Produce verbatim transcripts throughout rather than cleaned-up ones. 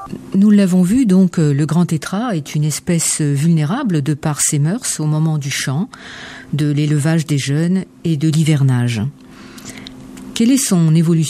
Nous l'avons vu, donc, le grand tétras est une espèce vulnérable de par ses mœurs au moment du chant, de l'élevage des jeunes et de l'hivernage. Quelle est son évolution ?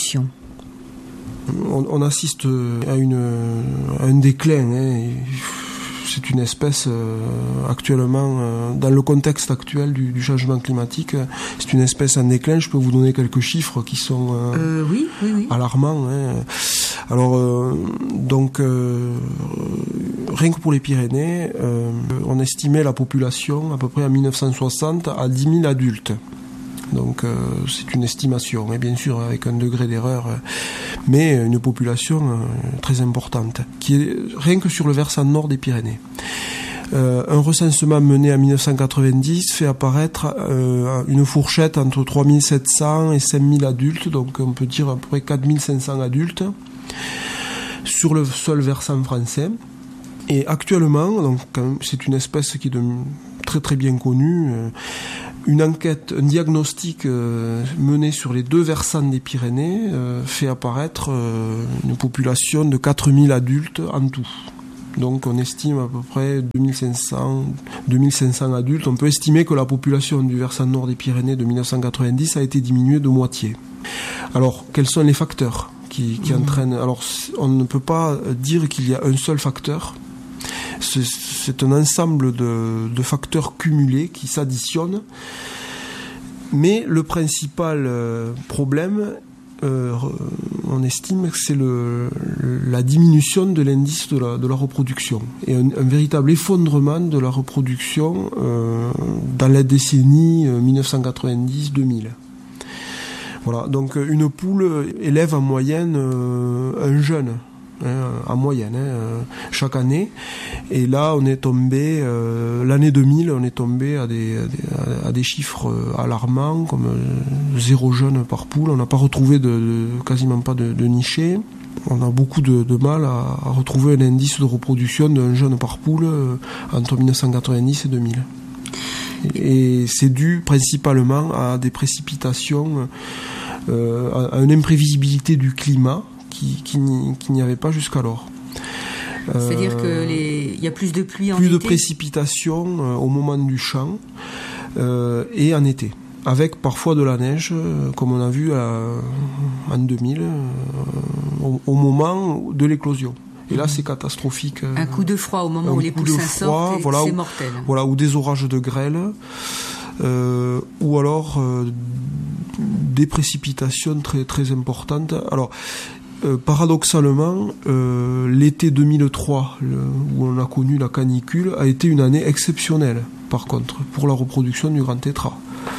On, on assiste à, une, à un déclin. Hein. C'est une espèce euh, actuellement, euh, dans le contexte actuel du, du changement climatique, c'est une espèce en déclin. Je peux vous donner quelques chiffres qui sont euh, euh, oui, oui, oui. alarmants. Hein. Alors, euh, donc, euh, rien que pour les Pyrénées, euh, on estimait la population à peu près en mille neuf cent soixante à dix mille adultes. Donc euh, c'est une estimation, et bien sûr avec un degré d'erreur, euh, mais une population euh, très importante, qui est rien que sur le versant nord des Pyrénées. Euh, un recensement mené en mille neuf cent quatre-vingt-dix fait apparaître euh, une fourchette entre trois mille sept cents et cinq mille adultes, donc on peut dire à peu près quatre mille cinq cents adultes, sur le seul versant français. Et actuellement, donc, c'est une espèce qui est de, très très bien connue. Euh, Une enquête, un diagnostic euh, mené sur les deux versants des Pyrénées euh, fait apparaître euh, une population de quatre mille adultes en tout. Donc on estime à peu près deux mille cinq cents adultes. On peut estimer que la population du versant nord des Pyrénées de mille neuf cent quatre-vingt-dix a été diminuée de moitié. Alors quels sont les facteurs qui, qui mmh. entraînent ? Alors on ne peut pas dire qu'il y a un seul facteur. C'est, c'est un ensemble de, de facteurs cumulés qui s'additionnent. Mais le principal euh, problème, euh, on estime que c'est le, la diminution de l'indice de la, de la reproduction. Et un, un véritable effondrement de la reproduction euh, dans la décennie mille neuf cent quatre-vingt-dix deux mille. Voilà, donc une poule élève en moyenne euh, un jeune. Hein, en moyenne, hein, chaque année. Et là, on est tombé, euh, l'année deux mille, on est tombé à des, à des, à des chiffres alarmants, comme euh, zéro jeune par poule. On n'a pas retrouvé de, de, quasiment pas de, de nichés. On a beaucoup de, de mal à, à retrouver un indice de reproduction d'un jeune par poule euh, entre mille neuf cent quatre-vingt-dix et deux mille. Et, et c'est dû principalement à des précipitations, euh, à, à une imprévisibilité du climat, Qui, qui, n'y, qui n'y avait pas jusqu'alors. C'est-à-dire euh, qu'il y a plus de pluie en plus été ? Plus de précipitations euh, au moment du chant euh, et en été. Avec parfois de la neige, euh, comme on a vu euh, en deux mille, euh, au, au moment de l'éclosion. Et là, c'est catastrophique. Un coup de froid au moment où les poussins sortent, et voilà, c'est où, mortel. Voilà, ou des orages de grêle, euh, ou alors euh, des précipitations très, très importantes. Alors, Euh, paradoxalement, euh, l'été deux mille trois, le, où on a connu la canicule, a été une année exceptionnelle, par contre, pour la reproduction du grand tétras.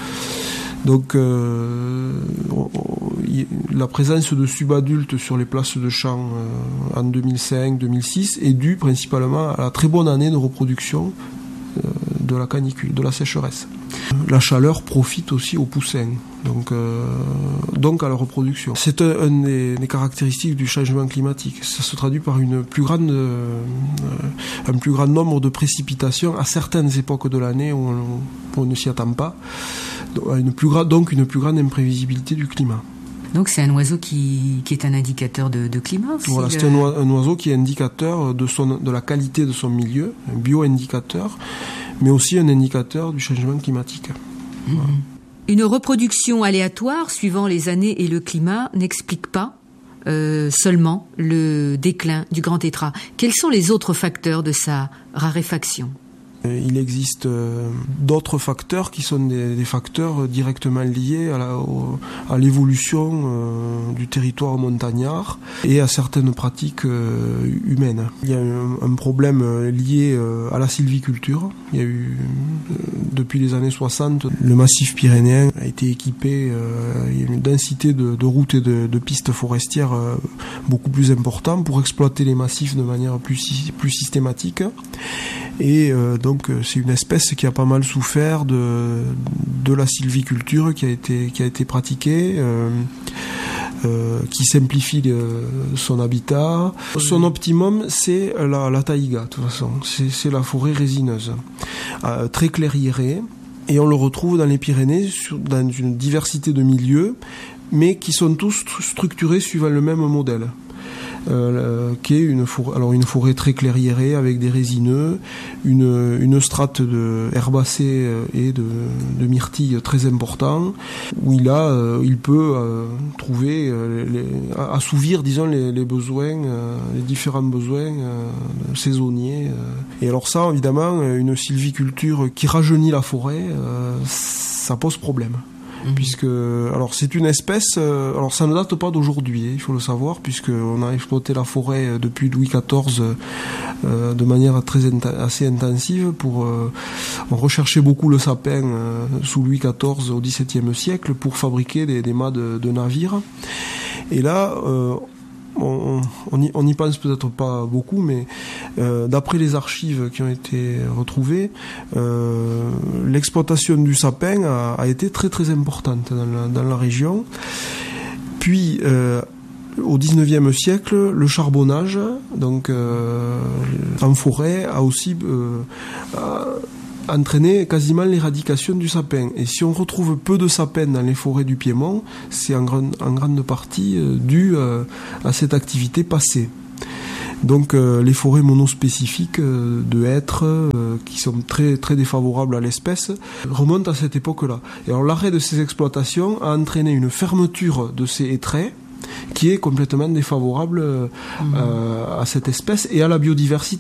Donc, euh, on, on, y, la présence de subadultes sur les places de chant euh, en deux mille cinq deux mille six est due principalement à la très bonne année de reproduction euh, de la canicule, de la sécheresse. La chaleur profite aussi aux poussins, donc, euh, donc à la reproduction. C'est un, un des, des caractéristiques du changement climatique. Ça se traduit par une plus grande, euh, un plus grand nombre de précipitations à certaines époques de l'année où on, où on ne s'y attend pas, donc une plus, gra- donc une plus grande imprévisibilité du climat. Donc c'est un oiseau qui, qui est un indicateur de, de climat aussi. Voilà, c'est un, oiseau, un oiseau qui est indicateur de, son, de la qualité de son milieu, un bio-indicateur, mais aussi un indicateur du changement climatique. Mmh. Voilà. Une reproduction aléatoire suivant les années et le climat n'explique pas euh, seulement le déclin du grand tétras. Quels sont les autres facteurs de sa raréfaction ? Il existe euh, d'autres facteurs qui sont des, des facteurs directement liés à, la, au, à l'évolution euh, du territoire montagnard et à certaines pratiques euh, humaines. Il y a un, un problème lié euh, à la sylviculture. Il y a eu, euh, depuis les années soixante, le massif pyrénéen a été équipé, euh, il y a une densité de, de routes et de, de pistes forestières euh, beaucoup plus importante pour exploiter les massifs de manière plus, plus systématique. Et euh, donc c'est une espèce qui a pas mal souffert de, de la sylviculture qui a été, qui a été pratiquée, euh, euh, qui simplifie le, son habitat. Son optimum, c'est la, la taïga, de toute façon. C'est, c'est la forêt résineuse, euh, très clairiérée. Et on le retrouve dans les Pyrénées, sur, dans une diversité de milieux, mais qui sont tous structurés suivant le même modèle. euh, qui est une forêt, alors une forêt très clairiérée avec des résineux, une, une strate de herbacées et de, de myrtilles très important, où il a, euh, il peut euh, trouver, euh, les, assouvir, disons, les, les besoins, euh, les différents besoins euh, saisonniers. Euh. Et alors ça, évidemment, une sylviculture qui rajeunit la forêt, euh, ça pose problème. Mmh. Puisque, alors c'est une espèce, euh, alors ça ne date pas d'aujourd'hui, hein, il faut le savoir, puisque on a exploité la forêt depuis Louis quatorze euh, de manière très int- assez intensive. Pour, euh, on recherchait beaucoup le sapin euh, sous Louis quatorze au dix-septième siècle pour fabriquer des, des mâts de, de navires. Et là, euh, On, on, y, on y pense peut-être pas beaucoup, mais euh, d'après les archives qui ont été retrouvées, euh, l'exploitation du sapin a, a été très très importante dans la, dans la région. Puis, euh, au dix-neuvième siècle, le charbonnage, donc euh, en forêt, a aussi euh, a, entraîner quasiment l'éradication du sapin. Et si on retrouve peu de sapins dans les forêts du Piémont, c'est en, grand, en grande partie euh, dû euh, à cette activité passée. Donc euh, les forêts monospécifiques euh, de hêtres, euh, qui sont très, très défavorables à l'espèce, remontent à cette époque-là. Et alors l'arrêt de ces exploitations a entraîné une fermeture de ces hêtraies qui est complètement défavorable euh, mmh. à cette espèce et à la biodiversité.